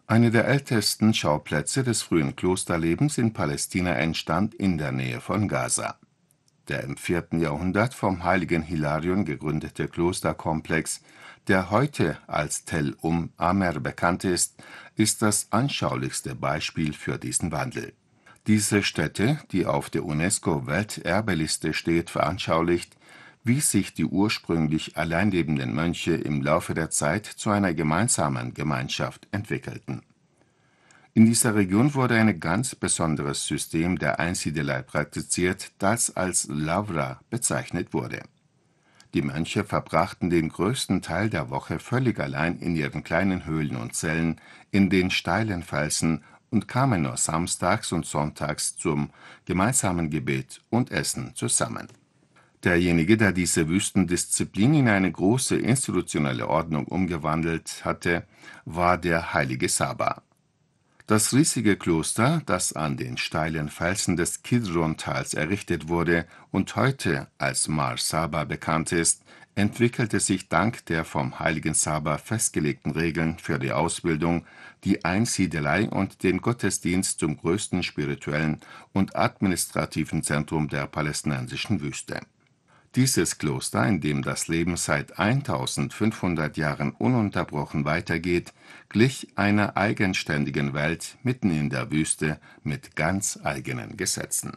Eine der ältesten Schauplätze des frühen Klosterlebens in Palästina entstand in der Nähe von Gaza. Der im 4. Jahrhundert vom heiligen Hilarion gegründete Klosterkomplex, der heute als Tel Amer bekannt ist das anschaulichste Beispiel für diesen Wandel. Diese Stätte, die auf der UNESCO-Welterbeliste steht, veranschaulicht, wie sich die ursprünglich allein lebenden Mönche im Laufe der Zeit zu einer gemeinsamen Gemeinschaft entwickelten. In dieser Region wurde ein ganz besonderes System der Einsiedelei praktiziert, das als Lavra bezeichnet wurde. Die Mönche verbrachten den größten Teil der Woche völlig allein in ihren kleinen Höhlen und Zellen in den steilen Felsen und kamen nur samstags und sonntags zum gemeinsamen Gebet und Essen zusammen. Derjenige, der diese Wüstendisziplin in eine große institutionelle Ordnung umgewandelt hatte, war der heilige Saba. Das riesige Kloster, das an den steilen Felsen des Kidron-Tals errichtet wurde und heute als Mar Saba bekannt ist, entwickelte sich dank der vom heiligen Saba festgelegten Regeln für die Ausbildung, die Einsiedelei und den Gottesdienst zum größten spirituellen und administrativen Zentrum der palästinensischen Wüste. Dieses Kloster, in dem das Leben seit 1500 Jahren ununterbrochen weitergeht, glich einer eigenständigen Welt mitten in der Wüste mit ganz eigenen Gesetzen.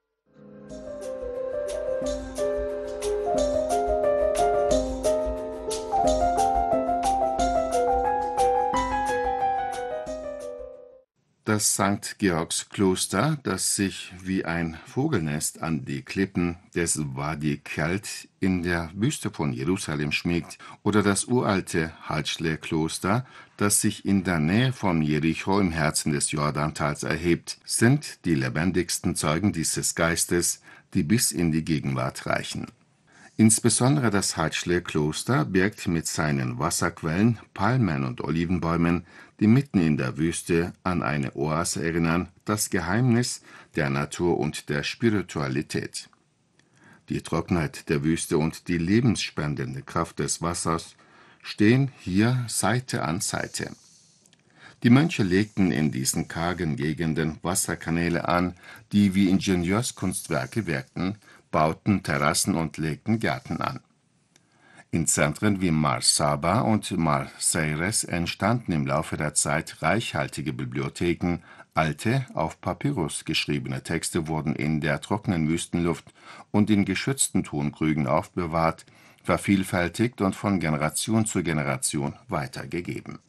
Das St. Georgs Kloster, das sich wie ein Vogelnest an die Klippen des Wadi Kelt in der Wüste von Jerusalem schmiegt, oder das uralte Hadschle-Kloster, das sich in der Nähe von Jericho im Herzen des Jordantals erhebt, sind die lebendigsten Zeugen dieses Geistes, die bis in die Gegenwart reichen. Insbesondere das Hadschle-Kloster birgt mit seinen Wasserquellen, Palmen und Olivenbäumen, die mitten in der Wüste an eine Oase erinnern, das Geheimnis der Natur und der Spiritualität. Die Trockenheit der Wüste und die lebensspendende Kraft des Wassers stehen hier Seite an Seite. Die Mönche legten in diesen kargen Gegenden Wasserkanäle an, die wie Ingenieurskunstwerke wirkten, bauten Terrassen und legten Gärten an. In Zentren wie Mar Saba und Mar Seires entstanden im Laufe der Zeit reichhaltige Bibliotheken, alte, auf Papyrus geschriebene Texte wurden in der trockenen Wüstenluft und in geschützten Tonkrügen aufbewahrt, vervielfältigt und von Generation zu Generation weitergegeben.